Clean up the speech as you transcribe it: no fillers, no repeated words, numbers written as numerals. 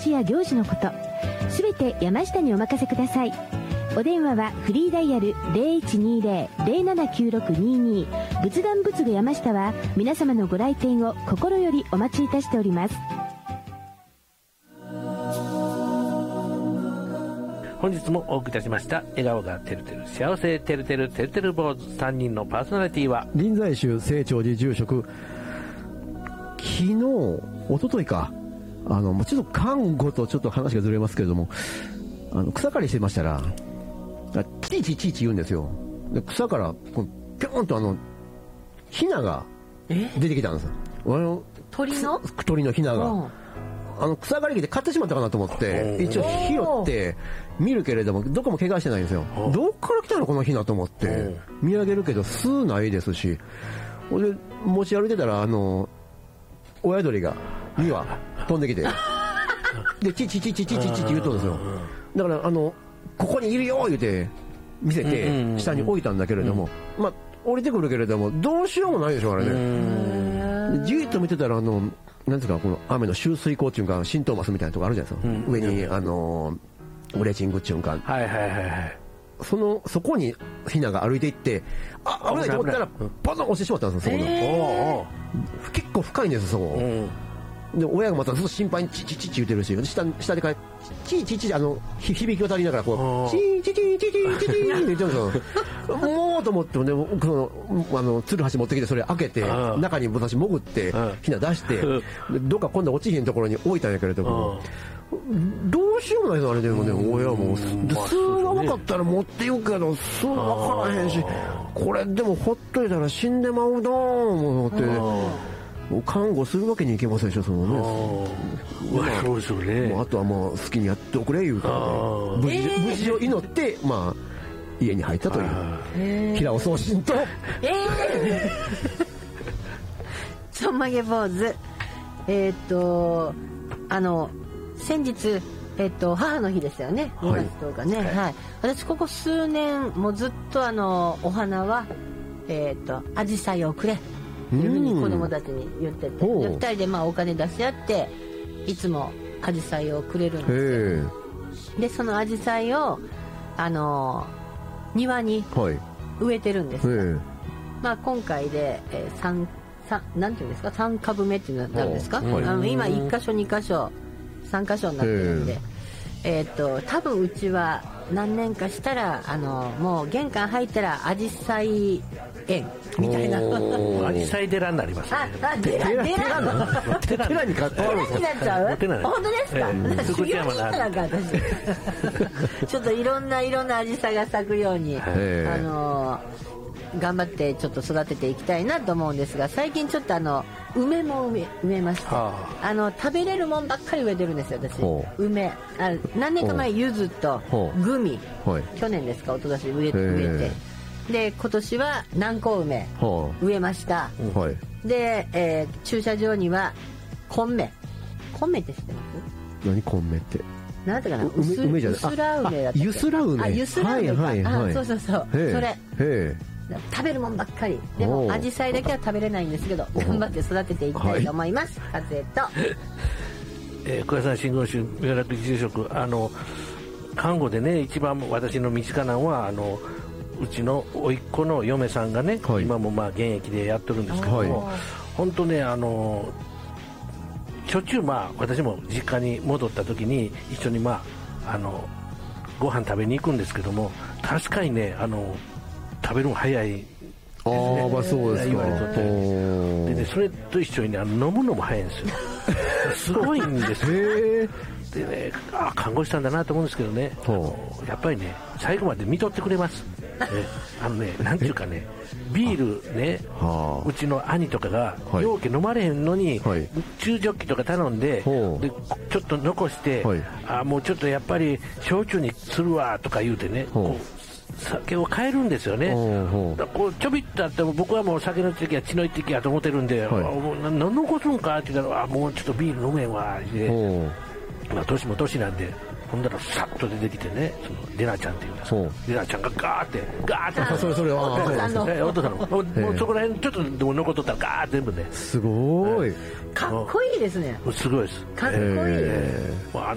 事や行事のこと、すべて山下にお任せください。お電話はフリーダイヤル 0120-079622。仏壇仏具山下は皆様のご来店を心よりお待ちいたしております。 本日もお送りいたしました笑顔がてるてる幸せてるてるてるてる坊主3人のパーソナリティは臨済宗清張寺住職、昨日一昨日か、ちょっと看護とちょっと話がずれますけれども、草刈りしてましたらチーチーチーチー言うんですよ。で草からピョンとヒナが出てきたんですよ。鳥のヒナが、草刈り機で買ってしまったかなと思って一応拾って見るけれども、どこも怪我してないんですよ。どっから来たのこのヒナと思って見上げるけど巣ないですし、で持ち歩いてたら親鳥が2羽飛んできてでチチチチチチチって言うとんですよ。だからここにいるよ言うて見せて下に置いたんだけれども、まあ降りてくるけれどもどうしようもないでしょあれね。じーっと見てたらなんですか、この雨の集水溝っていうか新トーマスみたいなとこあるじゃないですか、上にオレチングっていうか、そこにヒナが歩いていって、危ないと思ったらバンと押してしまったんですよ。そこの結構深いんですそこ、で親がまたずっと心配にチチチチ言ってるし、下でチチチチ響き渡りながらこうチチチチチチチって言ってるんですよ。もうと思ってね、つるはし持ってきてそれ開けて中に私潜ってヒナ出してどっか今度落ちひんところに置いたんやけれども、どうしようもないですあれでもね。親も巣が分かったら持っていくけど巣分からへんし、これでもほっといたら死んでまうなぁ思って看護するわけにいけませんでしょそのね。 そうですよね。 あとは好きにやっておくれ言うからね、無事を祈って家に入ったという平尾宗信とちょんまげ坊主、先日母の日でしたよね、2月10日ね、私ここ数年もうずっとお花はアジサイをくれというふうに子供たちに言ってて、2人でお金出し合っていつもアジサイをくれるんですよ。でそのアジサイを庭に植えてるんですよ。今回でなんていうんですか、3株目っていうのは何ですか、今1箇所2箇所3箇所になってるんで、多分うちは何年かしたらもう玄関入ったらアジサイ園みたいなアジサイ寺になりますね。 寺に変わるんですか。 寺になっちゃう。本当ですか。修行に行ったなんか私ちょっといろんなアジサイが咲くように頑張ってちょっと育てていきたいなと思うんですが、最近ちょっと梅も植えました。食べれるもんばっかり植えてるんですよ私。梅何年か前柚子とグミ、去年ですか一昨年植えて、で今年は南高梅植えました、で、駐車場には昆布って知ってます？ 何昆布ってなんていうかな、 梅じゃない、 ゆすら梅だったっけ。 ゆすら梅、 ゆすら梅か、そうそれ食べるもんばっかりでもアジサイだけは食べれないんですけど頑張って育てていきたいと思います。和江と小屋さん真言宗三浦住職、看護でね一番私の身近なのはうちの甥っ子の嫁さんがね、今も現役でやってるんですけども、本当ねしょっちゅう私も実家に戻った時に一緒にご飯食べに行くんですけども、確かにね食べるの早いですね。 そうですか。 言われとってで、それと一緒にね飲むのも早いんですよすごいんですよでね、看護師さんだなと思うんですけどね、やっぱりね最後まで見とってくれますなんていうかね、ビールね、うちの兄とかが容器飲まれへんのに、中ジョッキとか頼んで、でちょっと残して、もうちょっとやっぱり焼酎にするわとか言うてね、酒を変えるんですよね。だこうちょびっとあっても僕はもう酒の時は血の一滴やと思ってるんで、何残すんかって言ったらもうちょっとビール飲めんわって、年も年なんで、ほんだらさっと出てきてね、そのレナちゃんっていうんですよ。レナちゃんがガーってそれはお父さんもうそこら辺ちょっとでも残っとったらガーッ全部ね。 すごいかっこいいですね。 すごいです。 かっこいい。